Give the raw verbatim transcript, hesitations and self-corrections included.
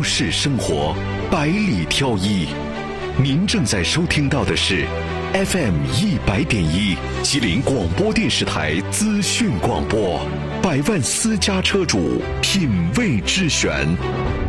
市生活，百里挑一。您正在收听到的是 F M 一百点一吉林广播电视台资讯广播，百万私家车主品味之选。